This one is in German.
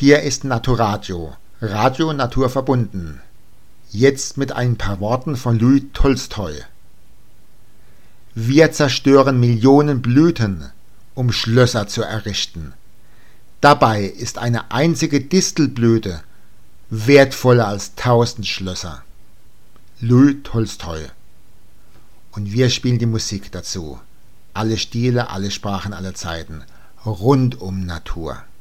Hier ist Naturadio, Radio naturverbunden. Jetzt mit ein paar Worten von Louis Tolstoi. Wir zerstören Millionen Blüten, um Schlösser zu errichten. Dabei ist eine einzige Distelblüte wertvoller als 1000 Schlösser. Louis Tolstoi. Und wir spielen die Musik dazu. Alle Stile, alle Sprachen, alle Zeiten. Rund um Natur.